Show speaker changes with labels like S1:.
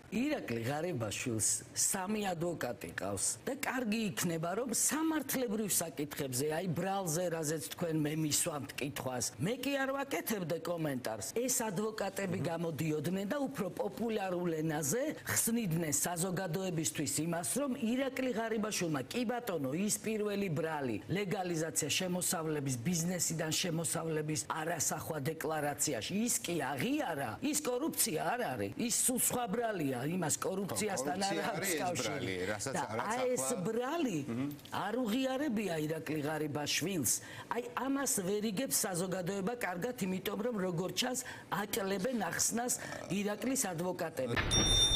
S1: ირაკლი ღარიბაშვილს სამი ადვოკატი ყავს და კარგი იქნება რომ სამართლებრივ საკითხებზე აი ბრალზე რაზეც თქვენ მე მისვამთ კითხვას მე კი არ ვაკეთებდე კომენტარს ეს ადვოკატები გამოდიოდნენ და უფრო პოპულარულ ენაზე ხსნიდნენ საზოგადოებისთვის იმას რომ ირაკლი ღარიბაშვილმა კი ბატონო ის პირველი ბრალი ლეგალიზაცია შემოსავლების ბიზნესიდან შემოსავლების არასახვა დეკლარაციაში ის კი აღიარა ის კორუფცია არ არის ის სულ სხვა ბრალია იმას კორუფციასთან არ აქვს კავშირი და ეს ბრალი არ უღიარებია ირაკლი ღარიბაშვილს აი ამას ვერ იგებს საზოგადოება კარგად იმიტომ რომ როგორც ჩანს აკლებენ ახსნას ირაკლის ადვოკატები